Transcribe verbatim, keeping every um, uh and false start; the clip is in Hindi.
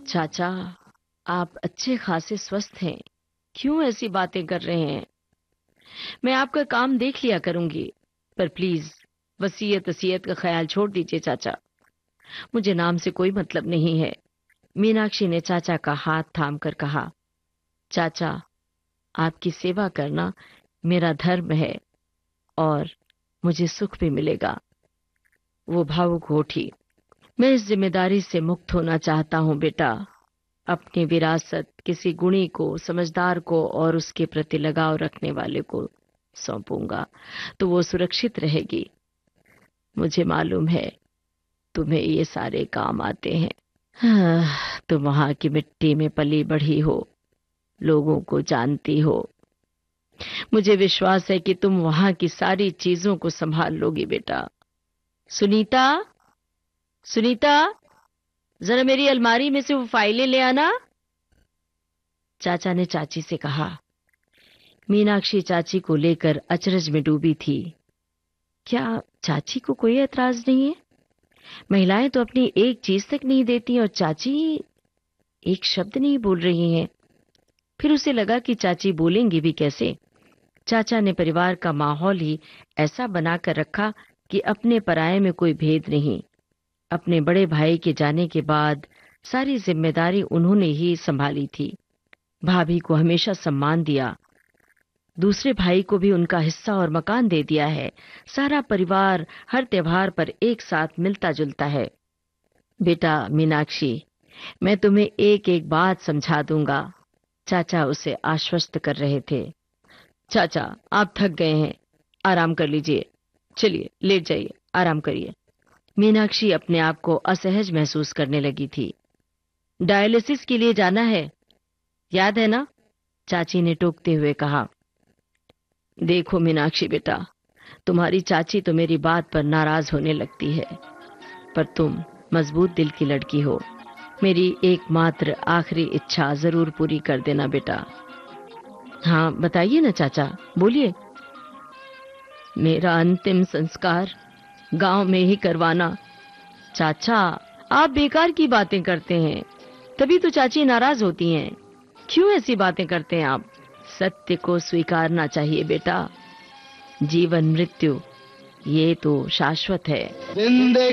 चाचा, आप अच्छे खासे स्वस्थ हैं, क्यों ऐसी बातें कर रहे हैं? मैं आपका काम देख लिया करूंगी, पर प्लीज वसीयत वसीयत का ख्याल छोड़ दीजिए चाचा। मुझे नाम से कोई मतलब नहीं है। मीनाक्षी ने चाचा का हाथ थाम कर कहा, चाचा, आपकी सेवा करना मेरा धर्म है और मुझे सुख भी मिलेगा। वो भावुक हो उठी। मैं इस जिम्मेदारी से मुक्त होना चाहता हूं बेटा। अपनी विरासत किसी गुणी को, समझदार को और उसके प्रति लगाव रखने वाले को सौंपूंगा तो वो सुरक्षित रहेगी। मुझे मालूम है तुम्हें ये सारे काम आते हैं। हाँ, तुम वहां की मिट्टी में पली बढ़ी हो, लोगों को जानती हो। मुझे विश्वास है कि तुम वहां की सारी चीजों को संभाल लोगी बेटा। सुनीता, सुनीता, जरा मेरी अलमारी में से वो फाइलें ले आना, चाचा ने चाची से कहा। मीनाक्षी चाची को लेकर अचरज में डूबी थी। क्या चाची को कोई एतराज नहीं है? महिलाएं तो अपनी एक चीज तक नहीं देती और चाची एक शब्द नहीं बोल रही हैं। फिर उसे लगा कि चाची बोलेंगी भी कैसे। चाचा ने परिवार का माहौल ही ऐसा बनाकर रखा कि अपने पराये में कोई भेद नहीं। अपने बड़े भाई के जाने के बाद सारी जिम्मेदारी उन्होंने ही संभाली थी। भाभी को हमेशा सम्मान दिया, दूसरे भाई को भी उनका हिस्सा और मकान दे दिया है। सारा परिवार हर त्योहार पर एक साथ मिलता जुलता है। बेटा मीनाक्षी, मैं तुम्हें एक एक बात समझा दूंगा, चाचा उसे आश्वस्त कर रहे थे। चाचा, आप थक गए हैं, आराम कर लीजिए। चलिए लेट जाइए, आराम करिए। मीनाक्षी अपने आप को असहज महसूस करने लगी थी। डायलिसिस के लिए जाना है, याद है ना? चाची ने टोकते हुए कहा। देखो मीनाक्षी बेटा, तुम्हारी चाची तो मेरी बात पर नाराज होने लगती है, पर तुम मजबूत दिल की लड़की हो। मेरी एकमात्र आखिरी इच्छा जरूर पूरी कर देना बेटा। हाँ बताइए ना चाचा, बोलिए। मेरा अंतिम संस्कार गांव में ही करवाना। चाचा, आप बेकार की बातें करते हैं, तभी तो चाची नाराज होती हैं। क्यों ऐसी बातें करते हैं आप? सत्य को स्वीकारना चाहिए बेटा। जीवन मृत्यु ये तो शाश्वत है।